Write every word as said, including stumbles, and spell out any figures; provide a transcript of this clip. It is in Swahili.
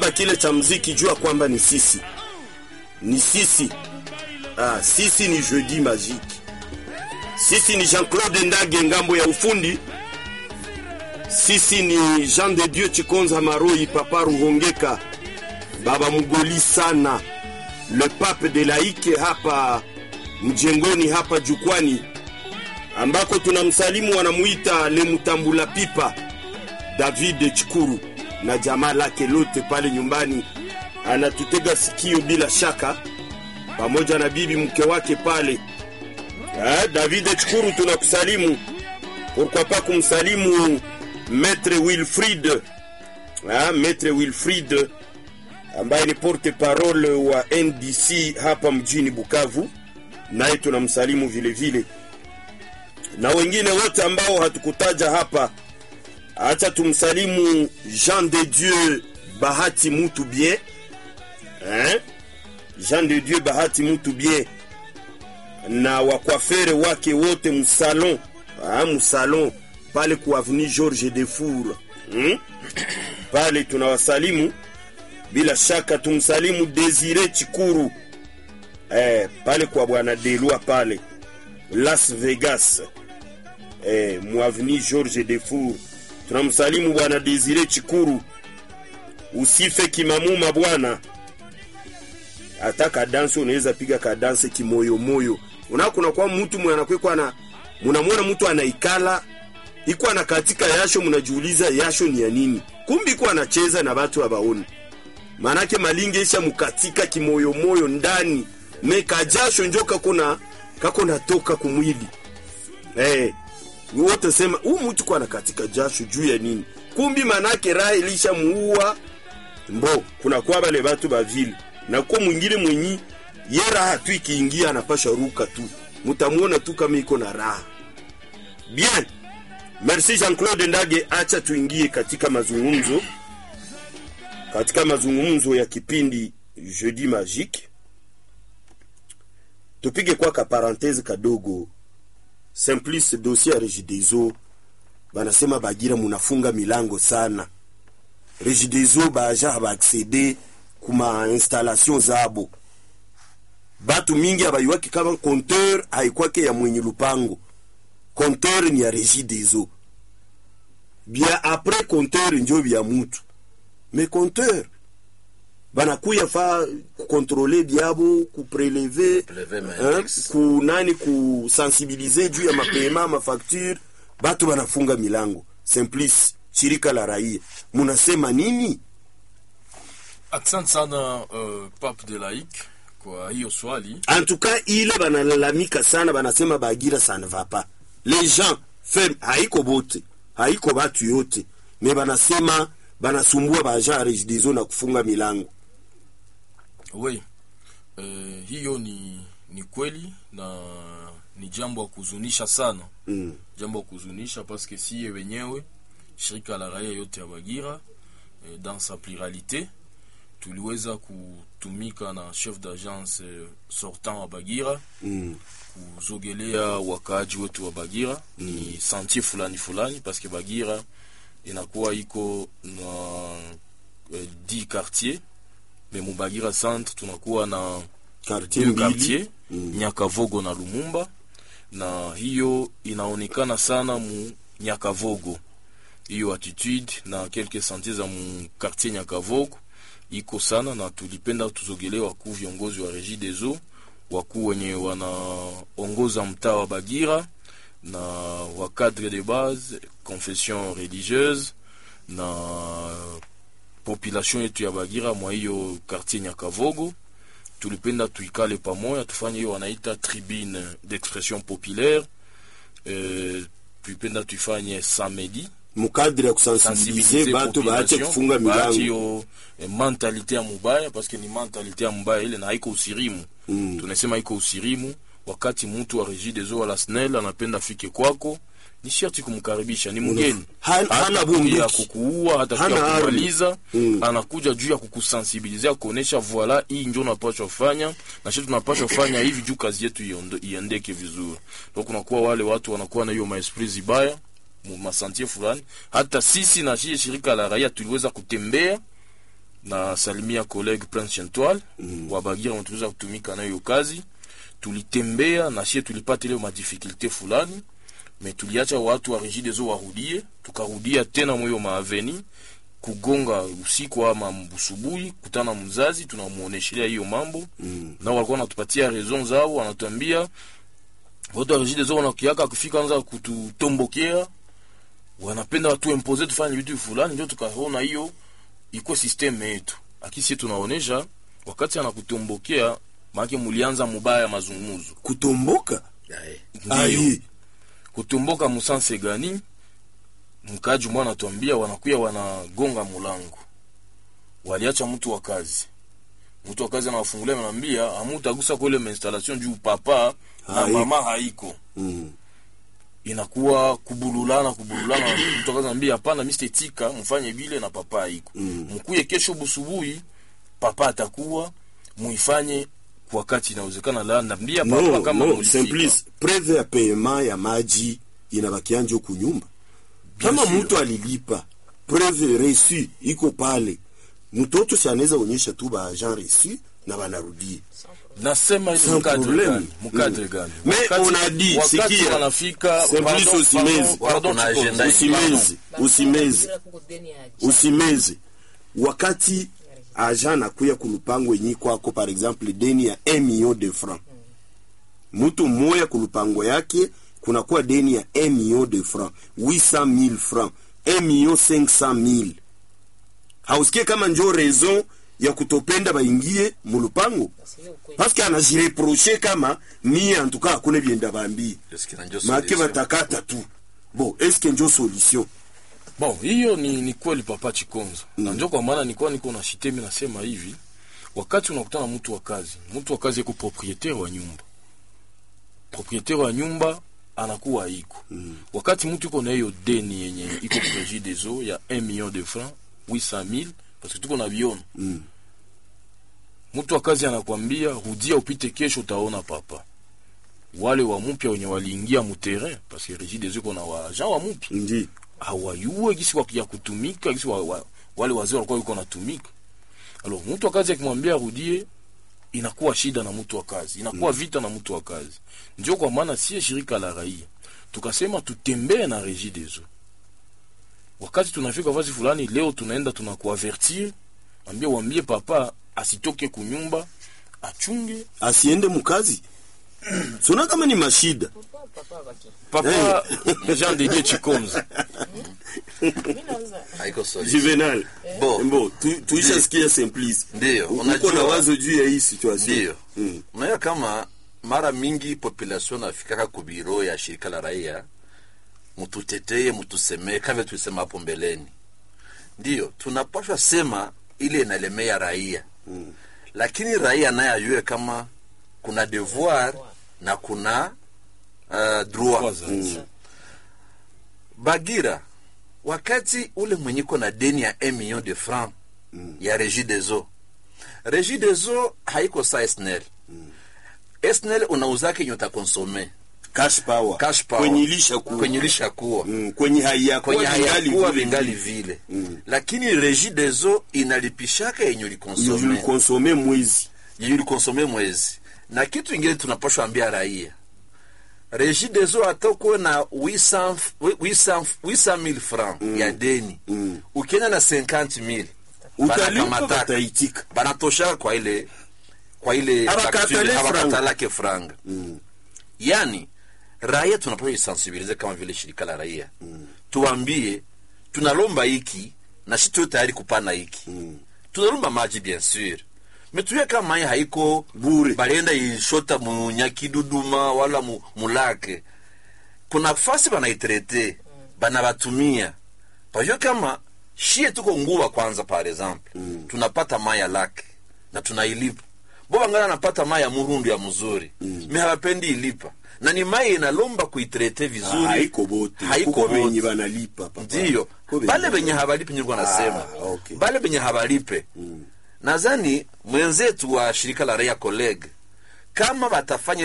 chumba kile cha muziki, jua kwamba ni sisi, ni sisi. Ah, sisi ni Jeudi Magique, sisi ni Jean-Claude Ndage ngambo ya ufundi, sisi ni Jean de Dieu Chikonza Maroi, Papa Ruhongeka, Baba Mugoli sana, le pape de laïque hapa mjengoni, hapa jukwani ambako tunamsalimu, wanamuita le mutambula pipa David Chikuru na jamaa lake lote pale nyumbani, anatutega sikio bila shaka, pamoja na bibi mke wake pale. Eh, David Chikuru tunakusalimu. Pourquoi pas kumsalimu Maître Wilfried, ah, Maître Wilfried ambaye ni porte parole wa N D C hapa mjini Bukavu, naye tunamsalimu vile vile, na wengine wote ambao hatukutaja hapa. Acha tumsalimu Jean de Dieu Bahati Mutubie, hein? Jean de Dieu Bahati Mutubie na wakwafere wake wote msalon, ah, msalon pale kwa avenue Georges Defour, hmm? Pale tunawasalimu bila shaka. Tumsalimu Desire Chikuru, eh, pale kwa bwana Delua pale Las Vegas, eh, mu avenue Georges Defour. Tunamsalimu bwana Desire Chikuru. Usife kimamuma bwana, ataka dansi unaweza piga ka dansi kimoyo moyo. Unakuna kwa mtu mwana kwekwa na mnamwona mtu anaikala iko anakatika yasho, mnajiuliza yasho ni ya nini? Kumbi iko anacheza na watu wabaoni. Manake malinge isha mukatika kimoyo moyo ndani, meka jasho njoka kuna kako natoka kumwili. Eh, wote sema huyu mtu kwa anakatika jasho juu ya nini? Kumbi manake raha ilisha muua. Mbo kuna kwa wale watu bavili na kwa mwingine mwenyi yera hatu ikiingia anapasha ruka tu, mtamuona tu kama iko na raha. Bien, merci Jean-Claude Ndage. Acha tuingie katika mazungumzo, katika mazungumzo ya kipindi Jeudi Magique. Tupige kwa ka parenthèse kadogo. Simplice dossier ya Regideso, banasema Bagira munafunga milango sana. Regideso baja haba accéder kuma installation zabo. Batu mingi abayuaki kama compteur haikwake ya mwenye lupango. Compteur ni ya Regideso. Bien après compteur njo bya mutu. Mais compteur banakuya fa contrôler biabo, ku prélever, hein, ku nani ku sensibiliser juu ya mapema ma facture. Batu banafunga milango. Simplice, shirika la raia, munasema nini? Asante sana uh, pape de laïque kwa hiyo swali. En tout cas ile banalalamika sana, banasema Bagira ça ne va pas. Les gens ferment, haiko bote, haiko batu yote, mais banasema banasumbua baja Regideso na kufunga milango. Oui, uh, hiyo ni ni kweli na ni jambo la kuzunisha sana. Mm. Jambo la kuzunisha parce que si wenyewe shirika la raia yote ya Bagira eh, dans sa pluralité tuliweza kutumika na chef d'agence eh, sortant wa Bagira, mm. kuzogelea wakaaji wetu wa Bagira, mm. ni sentier fulani fulani parce que Bagira inakuwa iko na eh, dix quartiers, mais mu Bagira centre tunakuwa na quartier quartier, mm. Nyakavogo na Lumumba, na hiyo inaonekana sana mu Nyakavogo. Hiyo attitude na quelques sentiers za mu quartier Nyakavogo iko sana, na tulipenda tuzogele wakuu viongozi wa Regideso, wakuu wenye wanaongoza mtaa wa Bagira na wa cadre de base, confession religieuse na population yetu ya Bagira mwa hiyo quartier Nyakavogo. Tulipenda tuikale pamoja, tufanye hiyo wanaita tribune d'expression populaire. Euh, tulipenda tuifanye samedi mukadri ya kusensibiliser batu baache kufunga milango. Hiyo eh, mentalite ya mubaya, parce que ni mentalite ya mubaya ile na haiko usirimu. Mm. Tunasema haiko usirimu wakati mtu wa Regideso wala S N E L anapenda fike kwako, ni sharti kumkaribisha, ni mgeni. Hana bunduki ya kukuua hata kumaliza, mm. anakuja juu ya kukusensibiliser, kuonesha voila hii ndio unapaswa kufanya na sisi tunapaswa kufanya hivi juu kazi yetu iendeke vizuri. Donc kunakuwa wale watu wanakuwa na hiyo maesprit zibaya mu masantie fulani. Hata sisi na shirika la raia tuliweza kutembea na salimia collègue Prince Chantoal mm. wa Bagira wanatuweza kutumika nayo kazi. Tulitembea na shie tulipata ile madifficulté fulani, me tuliacha watu wa Regideso warudie, tukarudia tena moyo maaveni kugonga usiku ama mbusubuhi, kutana mzazi tunamuoneshelea hiyo mambo mm. na walikuwa wanatupatia raison zao, wanatuambia watu wa Regideso wanakiaka kufika anza kututombokea, wanapenda watu impose tufanye vitu fulani, ndio tukaona hiyo iko system yetu. Akisi tunaonesha wakati anakutombokea maana mulianza mubaya mazungumzo. Kutomboka? Ai. Kutomboka musanse gani? Mkaji mwana tuambia wanakuya wanagonga mulango. Waliacha mtu wa kazi. Mtu wa kazi anawafungulia anamwambia hamutagusa kwa ile installation juu papa na mama haiko. Mm. Inakuwa kubululana kubululana. Mtu wa kazi anambia hapana mister Tika mfanye vile na papa haiko. Mm. Mkuye kesho busubuhi papa atakuwa muifanye kwa wakati inawezekana la ndambia papa no, kama no, simplice preve ya paiement ya maji inabakia nje kunyumba. Kama mtu alilipa preve reçu iko pale, mtoto si anaweza onyesha tu ba agent reçu na banarudi. Nasema ile mkadre gani? Mkadre gani? Mais on a dit sikia wanafika simplice usimezi pardon agenda usimezi usimezi usimezi wakati agent nakuya kulupango yenye kwako par exemple deni ya un million de francs. Mtu moya kulupango yake kuna kuwa deni ya un million de francs, huit cent mille francs, un million cinq cent mille. Hausikie kama njo raison ya kutopenda baingie mulupango? Parce que anajireprocher kama ni en tout cas hakuna bienda bambi. Maki batakata tu. Bon, est-ce que njo solution? Bon, hiyo ni ni kweli papa Chikonza. Mm. Na njoo kwa maana nilikuwa niko na shitemi nasema hivi, wakati unakutana mtu wa kazi, mtu wa kazi yuko proprietaire wa nyumba. Proprietaire wa nyumba anakuwa iko. Mm. Wakati mtu yuko na hiyo deni yenye iko Regideso ya un million de francs, huit cent mille parce que tuko na biona. Mm. Mtu wa kazi anakuambia rudia upite kesho utaona papa. Wale wa mpya wenye waliingia mu terrain parce que Regideso kuna wa agent wa mpya. Ndi hawayuwe gisi kwa kutumika gisi wa, wa, wale wazee walikuwa yuko natumika. Alors mtu wa kazi akimwambia rudie inakuwa shida na mtu wa kazi, inakuwa mm. vita na mtu wa kazi. Ndio kwa maana sie shirika la raia tukasema tutembee na Regideso. Wakati tunafika vazi fulani leo tunaenda tunakuavertir, ambia waambie papa asitoke kunyumba, achunge, asiende mkazi. Sona kama ni mashida. Papa Jean de Dieu Chikonza. Haiko solution. Juvenal. Bon, bon, tu tuisha sikia simplice. Ndio, unajua na wazo juu ya hii situation. Ndio. Mm. Unajua kama mara mingi population afika kwa biro ya shirika la raia, mtuteteye, mtusemee kama tulisema hapo mbeleni. Ndio, tunapaswa sema ile inalemea raia. Mm. Lakini raia naye ajue kama kuna devoir na kuna uh, droit. Mm. Bagira wakati ule mwenyeko na deni ya un million de francs mm. ya Regideso. Regideso haiko sa S N L. Mm. S N L unauzake nyota konsome. Cash power. Cash power. Kwenye lisha kuwa. Kwenye lisha kuwa. Mm. Kwenye haya kuwa. Kwenye haya kuwa vingali vile. Mm. Lakini Regideso inalipishaka yenye ulikonsome. Yenye ulikonsome mwezi. Yenye ulikonsome mwezi. Na kitu ingine tunapaswa ambia raia. Regideso atoko na huit cent mille francs mm. ya deni. Mm. Ukienda na cinquante mille utalipa bataitika. Banatosha kwa ile kwa ile abakatala ke franga. Mm. Yani raia tunapaswa sensibilize kama vile shirika la raia. Mm. Tuambie tunalomba hiki na sisi tu tayari kupana hiki. Mm. Tunalomba maji bien sûr. Metuye kama mai haiko bure balenda ishota mu Nyakiduduma wala mu, mulake. Kuna fasi bana itrete bana batumia. Pajo kama shie tuko nguva kwanza par exemple. Mm. Tunapata mai ya lake na tunailipa. Boba ngana napata mai ya murundu ya mzuri. Mm. Mimi hawapendi ilipa. Na ni mai inalomba kuitrete vizuri. Ah, haiko bote. Haiko benye banalipa papa. Ndio. Bale benye habalipe nilikuwa nasema. Ah, okay. Bale benye habalipe. Mm. Nadhani mwenzetu wa shirika la raia colleague kama watafanya